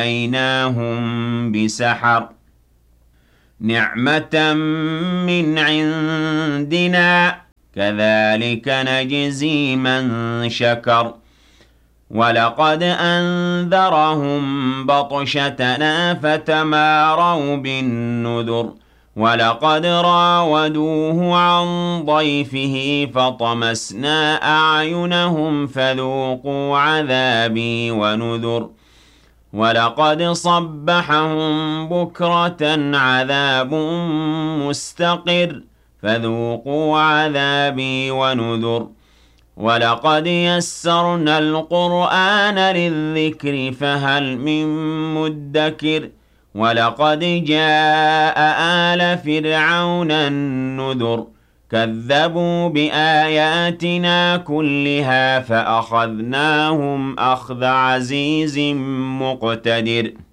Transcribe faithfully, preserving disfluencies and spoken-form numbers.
أَتَيْنَاهُم بِسَحَرٍ نِعْمَةً مِّنْ عِندِنَا كَذَلِكَ نَجْزِي مَن شَكَرَ وَلَقَدْ أَنذَرَهُم بَطْشَتَنَا فَتَمَارَوْا بِالنُّذُرِ وَلَقَدْ رَاوَدُوهُ عَن ضَيْفِهِ فَطَمَسْنَا أَعْيُنَهُمْ فَذُوقُوا عَذَابِي وَنُذُرِ وَلَقَدْ صَبَّحَهُم بُكْرَةً عَذَابٌ مُّسْتَقِرٌّ فَذُوقُوا عَذَابِي وَنُذُرِ وَلَقَدْ يَسَّرْنَا الْقُرْآنَ لِلذِّكْرِ فَهَلْ مِن مُّدَّكِرٍ وَلَقَدْ جَاءَ آلَ فِرْعَوْنَ النُّذُرُ كَذَّبُوا بِآيَاتِنَا كُلِّهَا فَأَخَذْنَاهُمْ أَخْذَ عَزِيزٍ مُّقْتَدِرٍ